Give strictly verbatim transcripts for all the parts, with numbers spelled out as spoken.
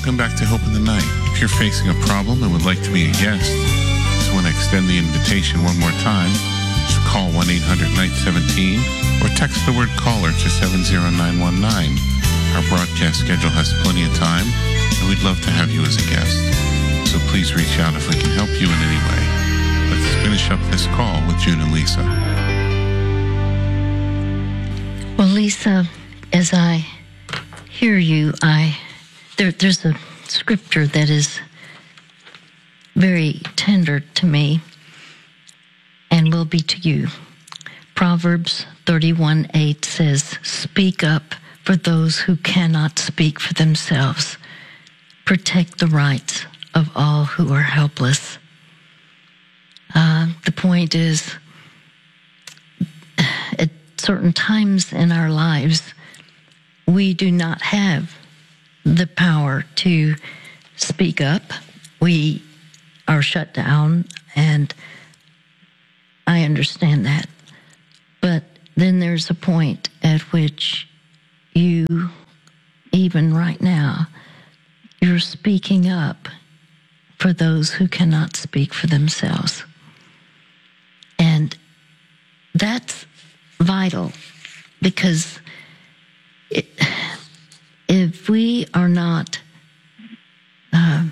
Welcome back to Hope in the Night. If you're facing a problem and would like to be a guest, just want to extend the invitation one more time. Just call one eight hundred night seventeen or text the word caller to seven zero nine one nine. Our broadcast schedule has plenty of time, and we'd love to have you as a guest. So please reach out if we can help you in any way. Let's finish up this call with June and Lisa. Well, Lisa, as I hear you, I there, there's a scripture that is very tender to me and will be to you. Proverbs thirty-one eight says, "Speak up for those who cannot speak for themselves. Protect the rights of all who are helpless." Uh, the point is, at certain times in our lives, we do not have the power to speak up. We are shut down, and I understand that. But then there's a point at which you, even right now, you're speaking up for those who cannot speak for themselves. And that's vital, because it, if we are not uh,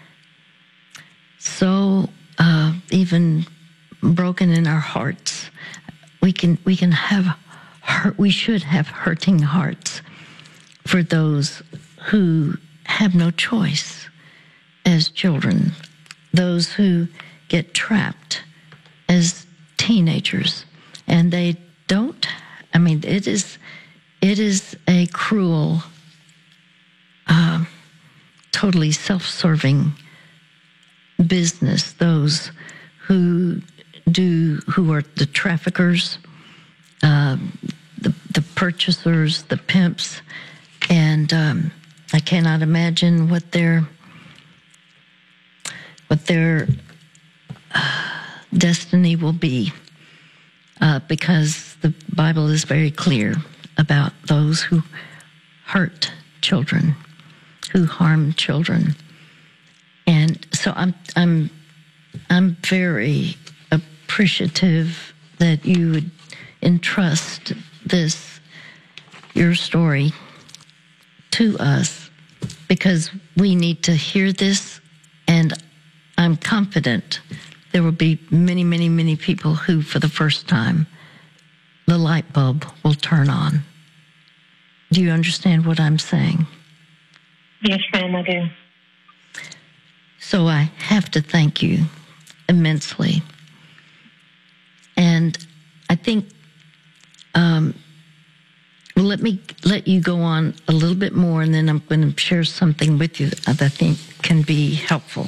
so uh, even broken in our hearts, we can we can have hurt, we should have hurting hearts for those who have no choice as children, those who get trapped as teenagers, and they don't. I mean, it is it is a cruel, uh, totally self-serving business. Those who do who are the traffickers, uh, the the purchasers, the pimps, and um, I cannot imagine what their what their uh, destiny will be, uh, because the Bible is very clear about those who hurt children, who harm children, and so I'm I'm I'm very appreciative that you would entrust this, your story, to us, because we need to hear this, and I'm confident there will be many, many, many people who, for the first time, the light bulb will turn on. Do you understand what I'm saying? Yes, ma'am, I do. So I have to thank you immensely. And I think, um, well, let me let you go on a little bit more, and then I'm going to share something with you that I think can be helpful.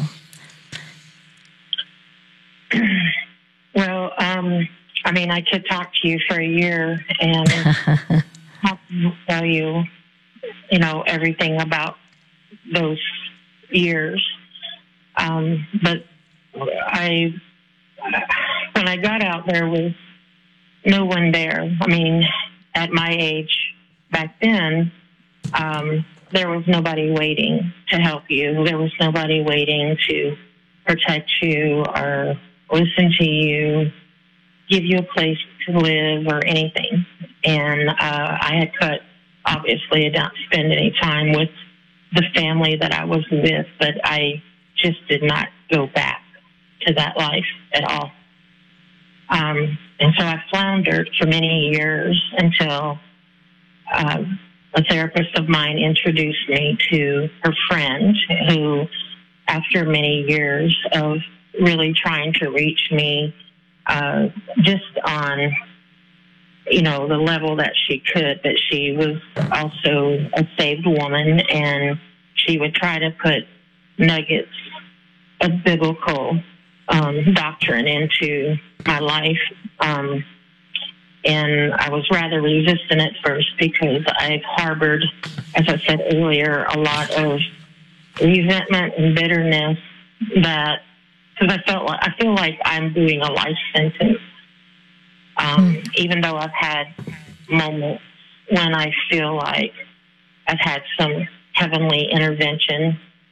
Well, um, I mean, I could talk to you for a year and tell you, you know, everything about those years. Um, but I, when I got out, there was no one there. I mean, at my age back then, um, there was nobody waiting to help you. There was nobody waiting to protect you or listen to you, give you a place to live or anything. And uh, I had cut, obviously, I didn't spend any time with the family that I was with, but I just did not go back to that life at all. Um, and so I floundered for many years until uh, a therapist of mine introduced me to her friend who, after many years of really trying to reach me uh, just on, you know, the level that she could, but she was also a saved woman, and she would try to put nuggets of biblical um, doctrine into my life. Um, and I was rather resistant at first because I've harbored, as I said earlier, a lot of resentment and bitterness that, because I felt like, I feel like I'm doing a life sentence. Um, mm. Even though I've had moments when I feel like I've had some heavenly intervention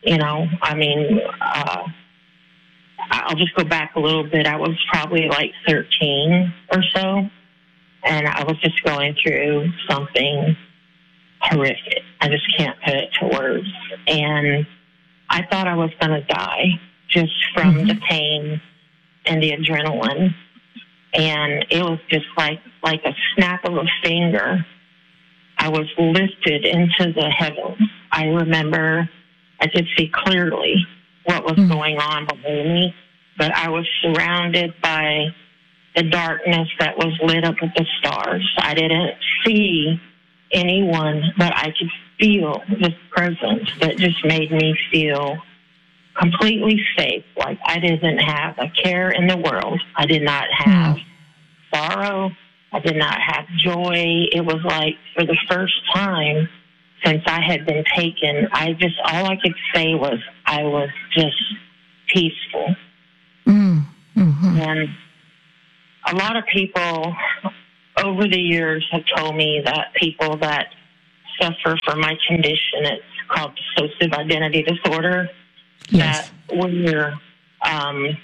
You know, I mean, uh, I'll just go back a little bit. I was probably like thirteen or so, and I was just going through something horrific. I just can't put it to words. And I thought I was going to die just from mm-hmm. the pain and the adrenaline. And it was just like, like a snap of a finger. I was lifted into the heavens. I remember I could see clearly what was mm-hmm. going on below me, but I was surrounded by the darkness that was lit up with the stars. I didn't see anyone, but I could feel this presence that just made me feel completely safe. Like I didn't have a care in the world. I did not have mm. sorrow. I did not have joy. It was like for the first time since I had been taken, I just, all I could say was I was just peaceful. Mm. Mm-hmm. And a lot of people over the years have told me that people that suffer from my condition, it's called dissociative identity disorder, yes. that we're um,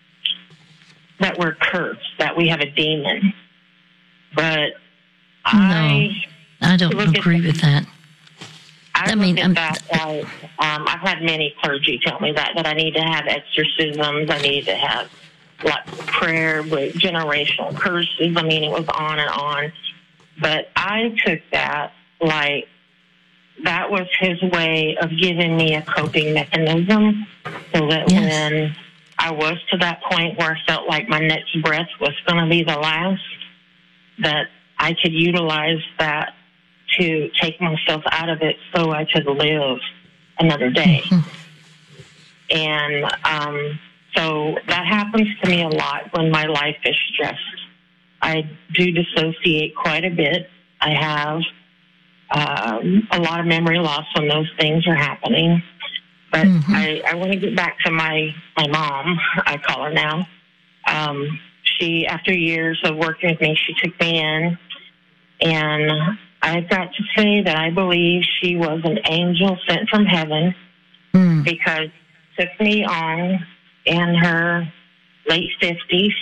that we're cursed, that we have a demon. But no, I I don't agree with that. I, I look mean, at I'm, that like, um, I've had many clergy tell me that, that I need to have exorcisms, I need to have like prayer with generational curses. I mean, it was on and on. But I took that like that was his way of giving me a coping mechanism so that yes. when I was to that point where I felt like my next breath was going to be the last, that I could utilize that to take myself out of it so I could live another day. Mm-hmm. And um, so that happens to me a lot when my life is stressed. I do dissociate quite a bit. I have um, a lot of memory loss when those things are happening. But mm-hmm. I, I want to get back to my, my mom, I call her now. Um, she, after years of working with me, she took me in, and I've got to say that I believe she was an angel sent from heaven mm. because she took me on in her late fifties,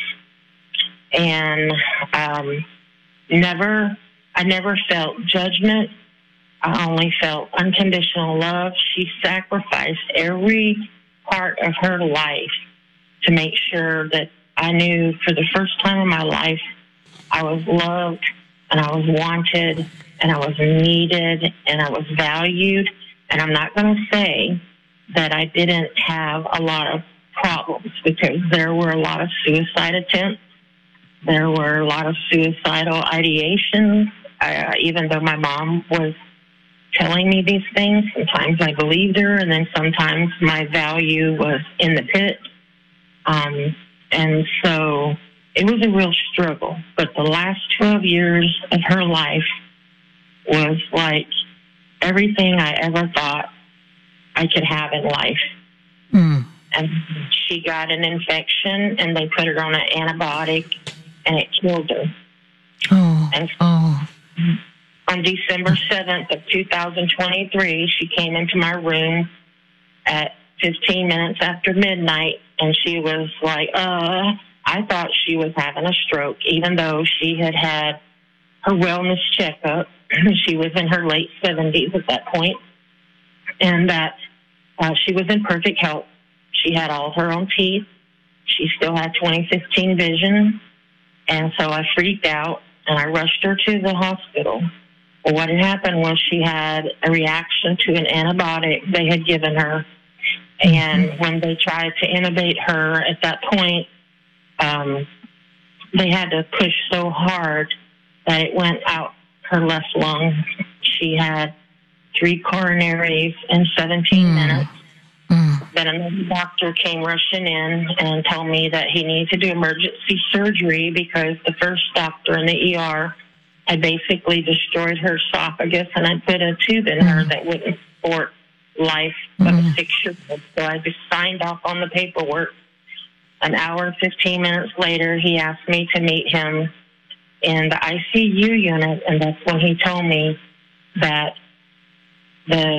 and um, never, I never felt judgment. I only felt unconditional love. She sacrificed every part of her life to make sure that I knew for the first time in my life I was loved and I was wanted and I was needed and I was valued. And I'm not going to say that I didn't have a lot of problems, because there were a lot of suicide attempts. There were a lot of suicidal ideations. Uh, even though my mom was telling me these things, sometimes I believed her, and then sometimes my value was in the pit. Um, and so it was a real struggle. But the last twelve years of her life was like everything I ever thought I could have in life. Mm. And she got an infection, and they put her on an antibiotic, and it killed her. Oh, and oh. On December seventh of two thousand twenty-three, she came into my room at fifteen minutes after midnight, and she was like, uh, I thought she was having a stroke, even though she had had her wellness checkup. She was in her late seventies at that point, and that uh, she was in perfect health. She had all her own teeth. She still had twenty fifteen vision. And so I freaked out, and I rushed her to the hospital. Well, what had happened was she had a reaction to an antibiotic they had given her. And mm-hmm. when they tried to intubate her at that point, um, they had to push so hard that it went out her left lung. She had three coronaries in seventeen mm. minutes. Mm. Then another doctor came rushing in and told me that he needed to do emergency surgery because the first doctor in the E R had basically destroyed her esophagus and had put a tube in mm. her that wouldn't support life but mm. a six-year-old. So I just signed off on the paperwork. An hour and fifteen minutes later, he asked me to meet him in the I C U unit, and that's when he told me that the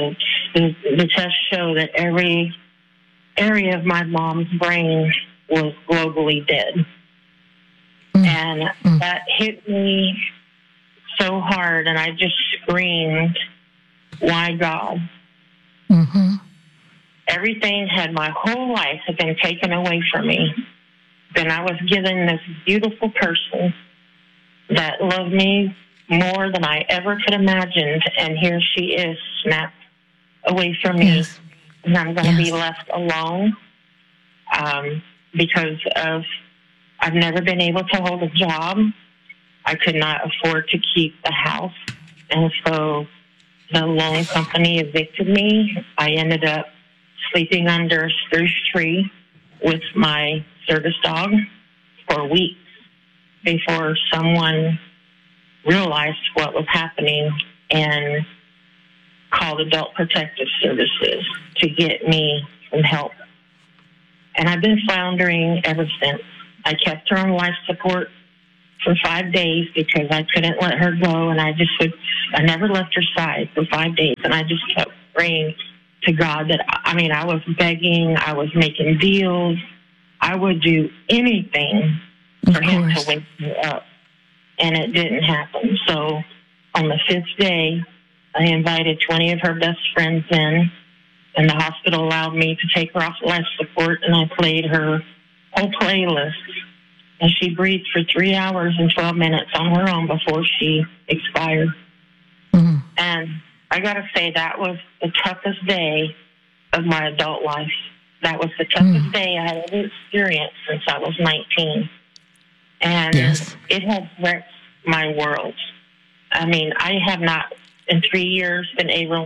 the, the tests show that every area of my mom's brain was globally dead. Mm. And mm. that hit me so hard, and I just screamed, why God? Mm-hmm. Everything had, my whole life had been taken away from me. Then I was given this beautiful person that loved me more than I ever could imagine, and here she is, snapped away from me, yes. and I'm going to yes. be left alone um, because of, I've never been able to hold a job. I could not afford to keep the house, and so the loan company evicted me. I ended up sleeping under a spruce tree with my service dog for weeks before someone realized what was happening and called Adult Protective Services to get me some help. And I've been floundering ever since. I kept her on life support for five days because I couldn't let her go, and I just would, I never left her side for five days, and I just kept praying to God that, I mean, I was begging, I was making deals, I would do anything for him to wake me up, and it didn't happen. So on the fifth day, I invited twenty of her best friends in, and the hospital allowed me to take her off life support, and I played her whole playlist. And she breathed for three hours and twelve minutes on her own before she expired. Mm-hmm. And I got to say, that was the toughest day of my adult life. That was the toughest mm. day I had ever experienced since I was nineteen. And yes. it has wrecked my world. I mean, I have not, in three years, been able...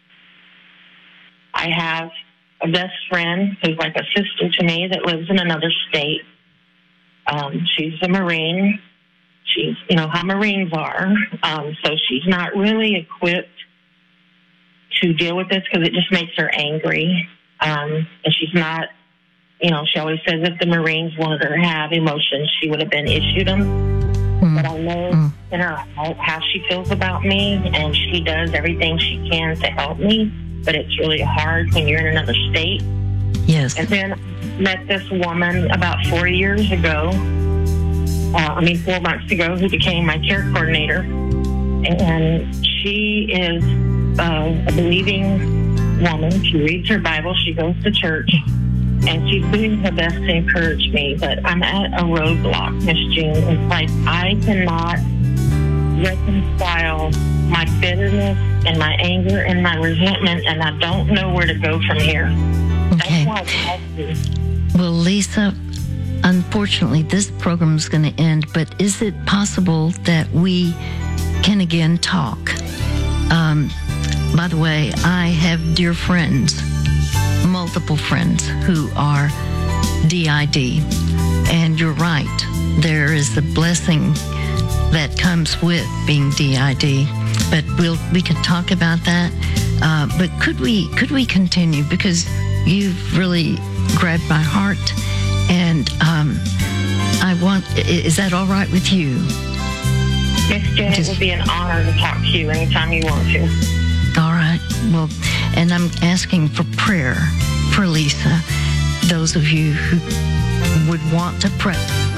I have a best friend who's like a sister to me that lives in another state. Um, she's a Marine. She's, you know, how Marines are. Um, so she's not really equipped to deal with this because it just makes her angry. Um, and she's not, you know, she always says if the Marines wanted her to have emotions, she would have been issued them. Mm. But I know mm. in her heart how she feels about me, and she does everything she can to help me. But it's really hard when you're in another state. Yes. And then I met this woman about four years ago, uh, I mean four months ago, who became my care coordinator. And she is uh, a believing woman. She reads her Bible. She goes to church. And she's doing her best to encourage me. But I'm at a roadblock, Miss June. It's like I cannot reconcile my bitterness and my anger and my resentment, and I don't know where to go from here. Okay. That's why I well, Lisa, unfortunately, this program is going to end, but is it possible that we can again talk? Um, by the way, I have dear friends, multiple friends who are D I D, and you're right. There is the blessing that comes with being D I D, but we'll we can talk about that. Uh, but could we could we continue, because you've really grabbed my heart, and um, I want. Is that all right with you? Miss Jen, it will be an honor to talk to you anytime you want to. All right. Well, and I'm asking for prayer for Lisa. Those of you who would want to pray.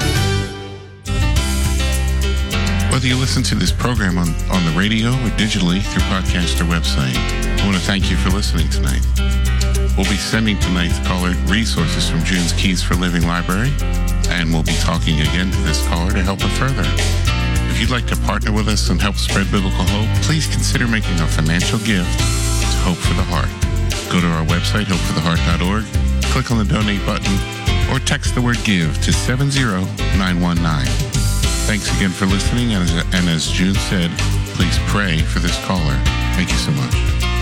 Whether you listen to this program on, on the radio or digitally through podcast or website, I want to thank you for listening tonight. We'll be sending tonight's caller resources from June's Keys for Living Library, and we'll be talking again to this caller to help her further. If you'd like to partner with us and help spread biblical hope, please consider making a financial gift to Hope for the Heart. Go to our website, hope for the heart dot org, click on the donate button, or text the word GIVE to seven zero nine one nine. Thanks again for listening, and as, and as June said, please pray for this caller. Thank you so much.